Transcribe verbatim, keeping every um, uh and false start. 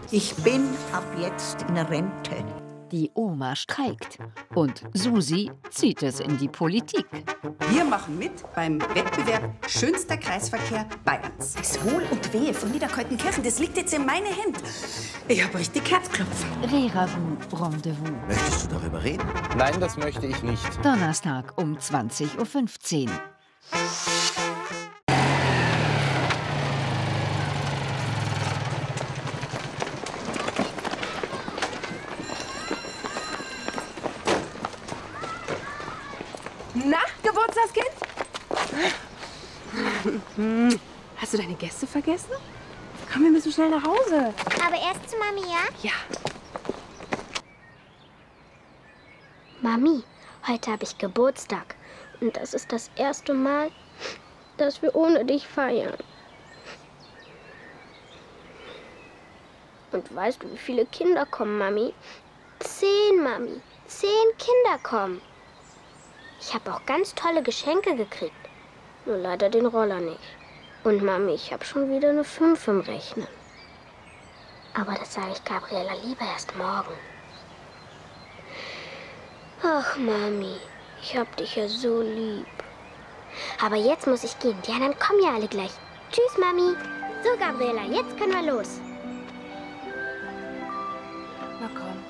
Ich bin ab jetzt in Rente. Die Oma streikt und Susi zieht es in die Politik. Wir machen mit beim Wettbewerb Schönster Kreisverkehr Bayerns. Das Wohl und Wehe von Niederkaltenkirchen, das liegt jetzt in meinen Händen. Ich habe richtig Herzklopfen. Rehravu Rendezvous. Möchtest du darüber reden? Nein, das möchte ich nicht. Donnerstag um zwanzig Uhr fünfzehn. Na, Geburtstagskind? Hast du deine Gäste vergessen? Komm, wir müssen schnell nach Hause. Aber erst zu Mami, ja? Ja. Mami, heute habe ich Geburtstag. Und das ist das erste Mal, dass wir ohne dich feiern. Und weißt du, wie viele Kinder kommen, Mami? Zehn, Mami. Zehn Kinder kommen. Ich habe auch ganz tolle Geschenke gekriegt. Nur leider den Roller nicht. Und Mami, ich habe schon wieder eine fünf im Rechnen. Aber das sage ich Gabriela lieber erst morgen. Ach, Mami, ich hab dich ja so lieb. Aber jetzt muss ich gehen. Die anderen kommen ja alle gleich. Tschüss, Mami. So, Gabriela, jetzt können wir los. Na komm.